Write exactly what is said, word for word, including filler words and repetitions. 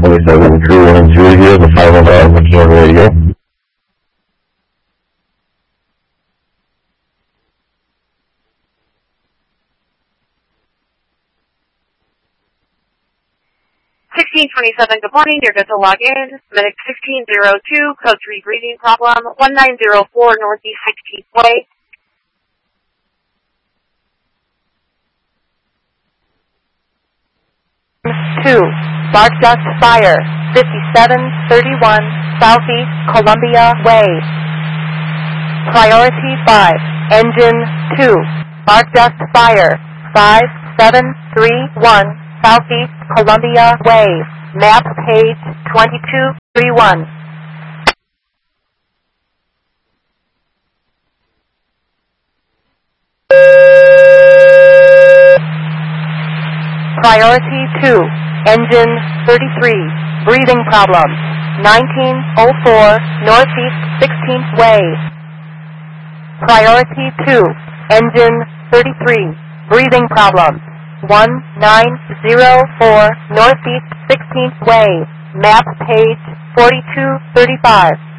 twenty-seven, Drew one Julia, the final dial on radio. sixteen twenty-seven, good morning, you're good to log in. Medic sixteen oh two, code three breathing problem, one nine zero four Northeast sixteenth Way. two, spark duct fire, fifty-seven thirty-one Southeast Columbia Way. Priority five, engine two, spark duct fire, five seven three one Southeast Columbia Way. Map page twenty-two thirty-one. Priority two, engine thirty-three, breathing problem, nineteen oh four Northeast sixteenth Way. Priority two, engine thirty-three, breathing problem, one nine zero four Northeast sixteenth Way. Map page forty-two thirty-five.